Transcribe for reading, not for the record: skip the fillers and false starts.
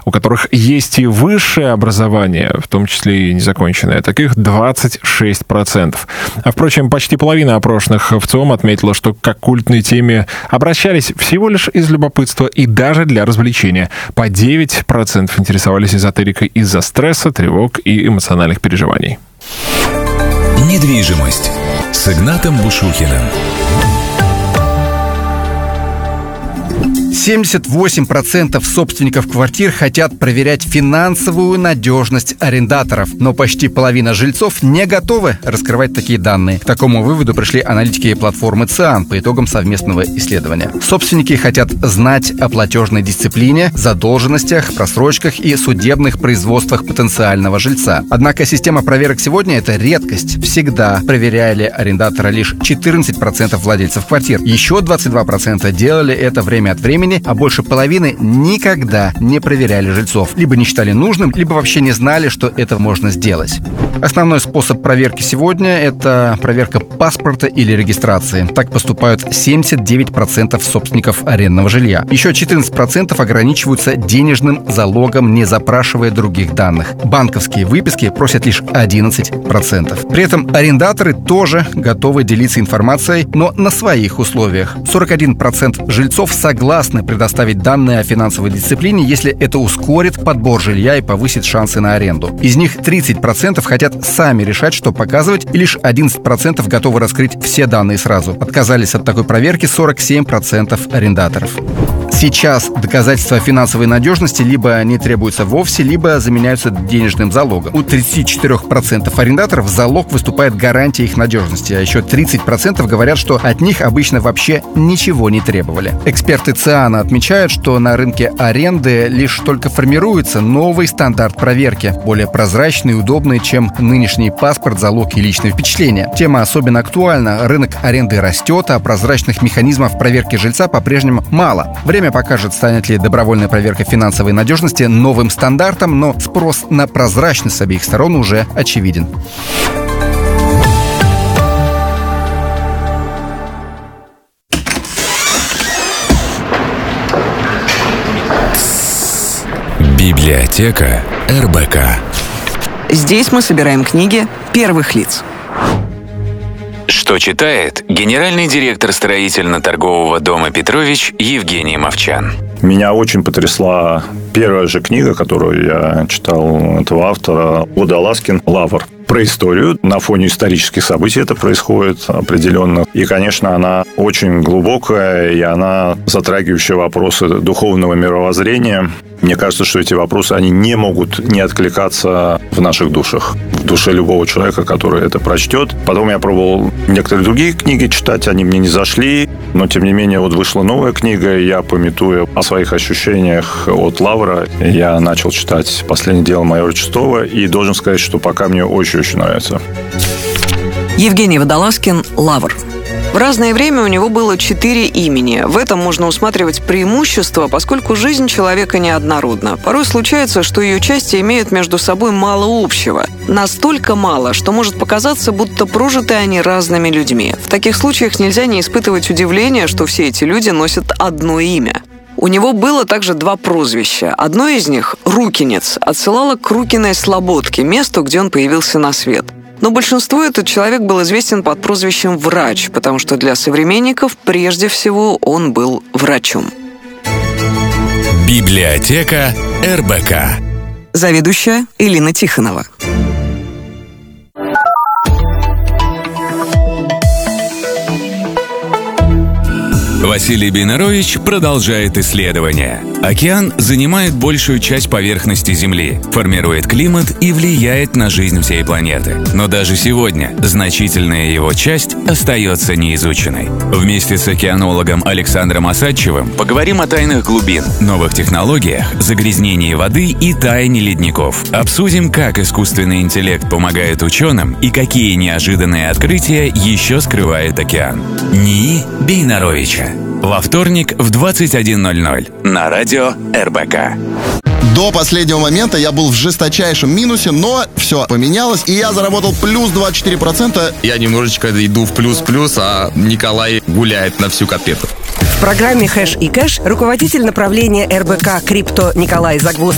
у которых есть и высшее образование, в том числе и незаконченное, таких 26%. А, впрочем, почти половина опрошенных в ЦИОМ отметила, что к оккультной теме обращались всего лишь из любопытства и даже для развлечения. По 9% интересовались эзотерикой из-за стресса, тревог и эмоциональных переживаний. Недвижимость с Игнатом Бушухиным. 78% собственников квартир хотят проверять финансовую надежность арендаторов, но почти половина жильцов не готовы раскрывать такие данные. К такому выводу пришли аналитики платформы ЦИАН по итогам совместного исследования. Собственники хотят знать о платежной дисциплине, задолженностях, просрочках и судебных производствах потенциального жильца. Однако система проверок сегодня – это редкость. Всегда проверяли арендатора лишь 14% владельцев квартир. Еще 22% делали это время от времени, а больше половины никогда не проверяли жильцов. Либо не считали нужным, либо вообще не знали, что это можно сделать. Основной способ проверки сегодня – это проверка паспорта или регистрации. Так поступают 79% собственников арендного жилья. Еще 14% ограничиваются денежным залогом, не запрашивая других данных. Банковские выписки просят лишь 11%. При этом арендаторы тоже готовы делиться информацией, но на своих условиях. 41% жильцов согласны предоставить данные о финансовой дисциплине, если это ускорит подбор жилья и повысит шансы на аренду. Из них 30% хотят сами решать, что показывать, и лишь 11% готовы раскрыть все данные сразу. Отказались от такой проверки 47% арендаторов. Сейчас доказательства финансовой надежности либо не требуются вовсе, либо заменяются денежным залогом. У 34% арендаторов залог выступает гарантией их надежности, а еще 30% говорят, что от них обычно вообще ничего не требовали. Эксперты ЦИАНа отмечают, что на рынке аренды лишь только формируется новый стандарт проверки, более прозрачный и удобный, чем нынешний паспорт, залог и личные впечатления. Тема особенно актуальна. Рынок аренды растет, а прозрачных механизмов проверки жильца по-прежнему мало. Время покажет, станет ли добровольная проверка финансовой надежности новым стандартом, но спрос на прозрачность с обеих сторон уже очевиден. Библиотека РБК. Здесь мы собираем книги первых лиц. Что читает генеральный директор строительно-торгового дома «Петрович» Евгений Мовчан. Меня очень потрясла первая же книга, которую я читал этого автора, Водолазкин «Лавр». Про историю. На фоне исторических событий это происходит определенно. И, конечно, она очень глубокая, и она затрагивающая вопросы духовного мировоззрения. Мне кажется, что эти вопросы, они не могут не откликаться в наших душах. В душе любого человека, который это прочтет. Потом я пробовал некоторые другие книги читать, они мне не зашли. Но, тем не менее, вот вышла новая книга, и я, памятуя о своих ощущениях от Лавра, я начал читать «Последнее дело майора Чистова», и должен сказать, что пока мне очень нравится. Евгений Водолазкин «Лавр». В разное время у него было 4 имени. В этом можно усматривать преимущество, поскольку жизнь человека неоднородна. Порой случается, что ее части имеют между собой мало общего. Настолько мало, что может показаться, будто прожиты они разными людьми. В таких случаях нельзя не испытывать удивления, что все эти люди носят одно имя. У него было также 2 прозвища. Одно из них, Рукинец, отсылало к Рукиной Слободке, месту, где он появился на свет. Но большинству этот человек был известен под прозвищем «Врач», потому что для современников прежде всего он был врачом. Библиотека РБК. Заведующая Элина Тихонова. Василий Бейнарович продолжает исследования. Океан занимает большую часть поверхности Земли, формирует климат и влияет на жизнь всей планеты. Но даже сегодня значительная его часть остается неизученной. Вместе с океанологом Александром Осадчевым поговорим о тайнах глубин, новых технологиях, загрязнении воды и тайне ледников. Обсудим, как искусственный интеллект помогает ученым и какие неожиданные открытия еще скрывает океан. НИИ Бейнаровича. Во вторник в 21:00 на радио РБК. До последнего момента я был в жесточайшем минусе, но все поменялось, и я заработал плюс 24%. Я немножечко иду в плюс-плюс, а Николай гуляет на всю копету. В программе «Хэш и кэш» руководитель направления РБК «Крипто» Николай Загвоздкин